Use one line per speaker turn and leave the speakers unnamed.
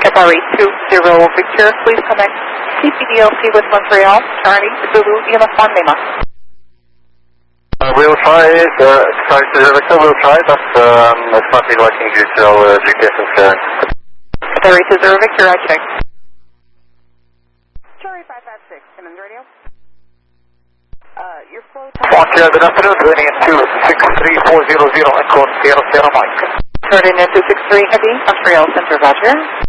Sorry, 20 Victor, please connect CPDLC with Montreal, Charlie, Zulu, Uniform Lima.
We'll try it, sorry to the Victor, we'll try, but it's not been working due to our GPS interference.
Sorry, 20 Victor, I check. Charlie 556, Simmons Radio. Your flow time...
Montreal, good afternoon, turning into 63400 and code Sierra Mike.
Turning into 63 Heavy, Montreal Center, Roger.